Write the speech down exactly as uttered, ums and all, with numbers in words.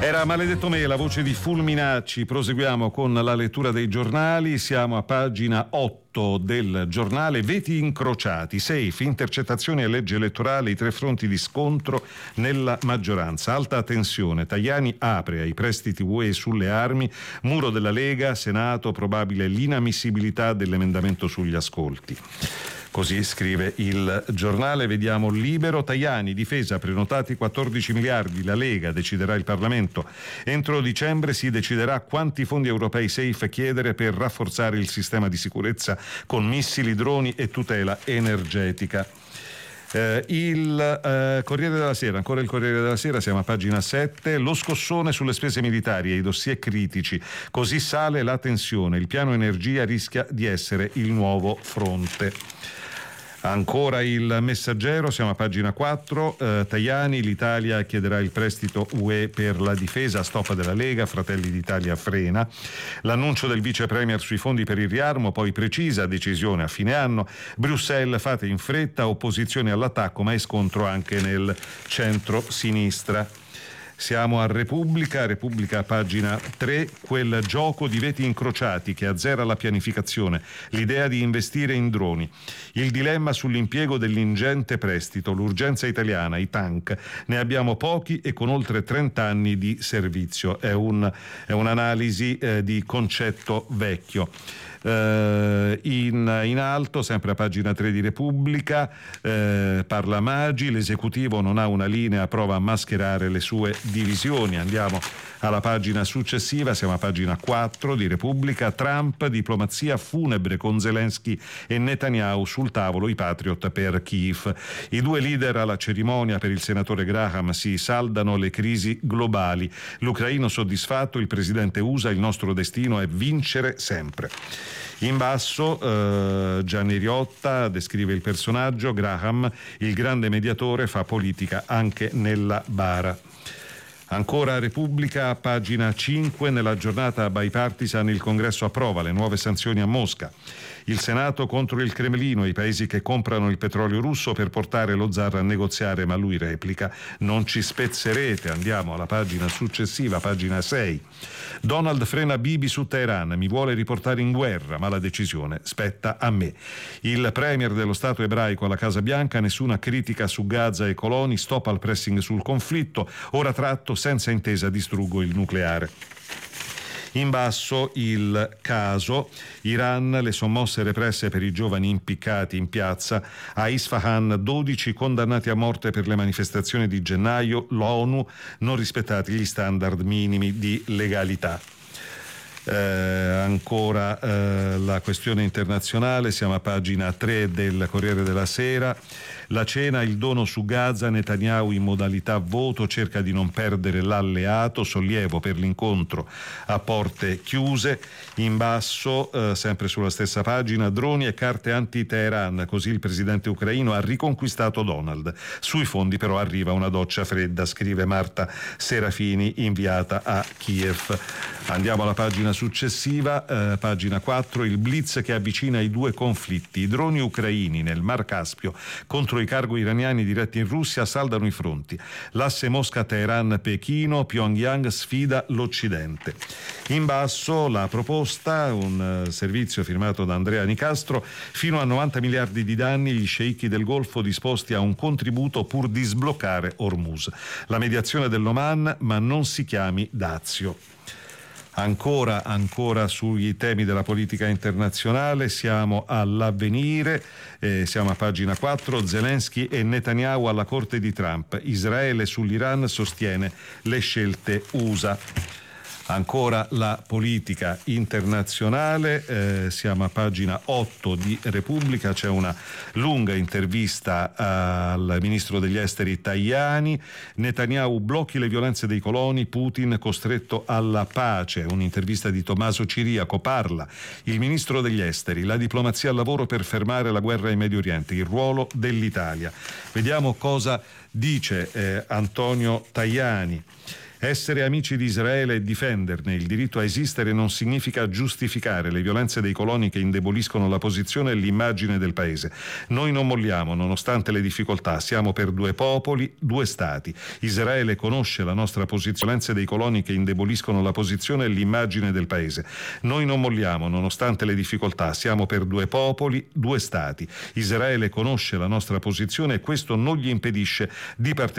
Era Maledetto me, la voce di Fulminacci. Proseguiamo con la lettura dei giornali. Siamo a pagina otto del giornale. Veti incrociati, safe, intercettazioni e legge elettorale, i tre fronti di scontro nella maggioranza. Alta tensione, Tajani apre ai prestiti U E sulle armi, muro della Lega, Senato, probabile l'inammissibilità dell'emendamento sugli ascolti. Così scrive il giornale. Vediamo Libero. Tajani, difesa, prenotati quattordici miliardi, la Lega, deciderà il Parlamento. Entro dicembre si deciderà quanti fondi europei safe chiedere per rafforzare il sistema di sicurezza con missili, droni e tutela energetica. Eh, il eh, Corriere della Sera, ancora il Corriere della Sera, siamo a pagina sette. Lo scossone sulle spese militari e i dossier critici, così sale la tensione, il piano energia rischia di essere il nuovo fronte. Ancora il Messaggero, siamo a pagina quattro. eh, Tajani, l'Italia chiederà il prestito U E per la difesa, stop della Lega, Fratelli d'Italia frena. L'annuncio del vice premier sui fondi per il riarmo, poi precisa decisione a fine anno. Bruxelles, fate in fretta, opposizione all'attacco, ma è scontro anche nel centro-sinistra. Siamo a Repubblica, Repubblica pagina tre, quel gioco di veti incrociati che azzera la pianificazione, l'idea di investire in droni, il dilemma sull'impiego dell'ingente prestito, l'urgenza italiana, i tank, ne abbiamo pochi e con oltre trenta anni di servizio, è, un, è un'analisi eh, di concetto vecchio. Uh, in, in alto, sempre a pagina tre di Repubblica, uh, parla Maggi, l'esecutivo non ha una linea, prova a mascherare le sue divisioni. Andiamo alla pagina successiva, siamo a pagina quattro di Repubblica. Trump, diplomazia funebre con Zelensky e Netanyahu sul tavolo, i Patriot per Kiev. I due leader alla cerimonia per il senatore Graham si saldano le crisi globali. L'ucraino soddisfatto, il presidente U S A, il nostro destino è vincere sempre. In basso eh, Gianni Riotta descrive il personaggio, Graham, il grande mediatore, fa politica anche nella bara. Ancora Repubblica, pagina cinque, nella giornata bipartisan il Congresso approva le nuove sanzioni a Mosca. Il Senato contro il Cremlino, i paesi che comprano il petrolio russo per portare lo zar a negoziare, ma lui replica: non ci spezzerete. Andiamo alla pagina successiva, pagina sei. Donald frena Bibi su Teheran, mi vuole riportare in guerra, ma la decisione spetta a me. Il premier dello Stato ebraico alla Casa Bianca, nessuna critica su Gaza e coloni, stop al pressing sul conflitto, ora tratto, senza intesa distruggo il nucleare. In basso il caso, Iran, le sommosse represse per i giovani impiccati in piazza. A Isfahan dodici condannati a morte per le manifestazioni di gennaio, l'ONU, non rispettati gli standard minimi di legalità. Eh, ancora eh, la questione internazionale, siamo a pagina tre del Corriere della Sera. La cena, il dono su Gaza, Netanyahu in modalità voto, cerca di non perdere l'alleato, sollievo per l'incontro a porte chiuse. In basso, eh, sempre sulla stessa pagina, droni e carte anti-Teheran, così il presidente ucraino ha riconquistato Donald. Sui fondi però arriva una doccia fredda, scrive Marta Serafini, inviata a Kiev. Andiamo alla pagina successiva, eh, pagina quattro, il blitz che avvicina i due conflitti. I droni ucraini nel Mar Caspio contro i cargo iraniani diretti in Russia saldano i fronti. L'asse Mosca-Teheran-Pechino, Pyongyang sfida l'Occidente. In basso la proposta, un uh, servizio firmato da Andrea Nicastro, fino a novanta miliardi di danni, gli sceicchi del Golfo disposti a un contributo pur di sbloccare Hormuz. La mediazione dell'Oman, ma non si chiami dazio. Ancora, ancora sui temi della politica internazionale, siamo all'Avvenire, eh, siamo a pagina quattro, Zelensky e Netanyahu alla corte di Trump, Israele sull'Iran sostiene le scelte U S A. Ancora la politica internazionale, eh, siamo a pagina otto di Repubblica, c'è una lunga intervista al ministro degli esteri Tajani. Netanyahu blocchi le violenze dei coloni, Putin costretto alla pace, un'intervista di Tommaso Ciriaco. Parla il ministro degli esteri, la diplomazia al lavoro per fermare la guerra in Medio Oriente, il ruolo dell'Italia. Vediamo cosa dice eh, Antonio Tajani. Essere amici di Israele e difenderne il diritto a esistere non significa giustificare le violenze dei coloni che indeboliscono la posizione e l'immagine del paese. Noi non molliamo nonostante le difficoltà, siamo per due popoli, due stati. Israele conosce la nostra posizione, violenze dei coloni che indeboliscono la posizione e l'immagine del paese. Noi non molliamo nonostante le difficoltà, siamo per due popoli, due stati. Israele conosce la nostra posizione e questo non gli impedisce di partecipare